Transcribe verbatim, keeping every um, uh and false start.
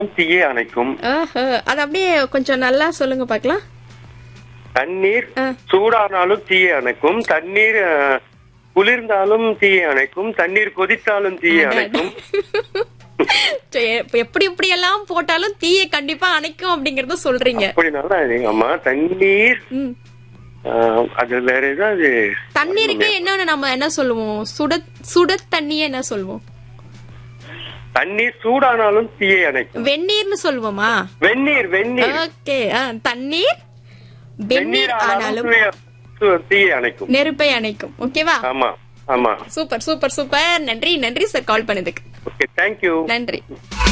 தீயை அணைக்கும். ஆஹா, அது அப்படியே கொஞ்சம் நல்லா சொல்லுங்க பாக்கலாம். தண்ணீர் ஆ. சூடானாலும் தீயை அணைக்கும். தண்ணீர் அஹ், குளிர்ந்தாலும் தீயை அணைக்கும். தண்ணீர் கொதித்தாலும் தீயை அணைக்கும். சரி, இப்ப எப்படி இப்படி எல்லாம் போட்டாலும் தீயை கண்டிப்பா அணைக்கும் அப்படிங்கறத சொல்றீங்க. அப்படினால அம்மா தண்ணீர் ம். அஹ், அது வேற ஏதாவது தண்ணீருக்கு என்னன்னு நம்ம என்ன சொல்லுவோம்? சுட சுட தண்ணியே என்ன சொல்லுவோம்? தண்ணீர் சூடானாலும் தீயை அணைக்கும். வெந்நீர்னு சொல்லுவோமா? வெந்நீர் வெந்நீர் ஓகே. தண்ணீர் வெந்நீர் ஆனாலும் தீயை- சு- தீயை அணைக்கும். நெருப்பை அணைக்கும். ஓகேவா? ஆமா ஆமா. Super super super. நன்றி நன்றி சார் கால் பண்ணதுக்கு. Okay, thank you. நன்றி.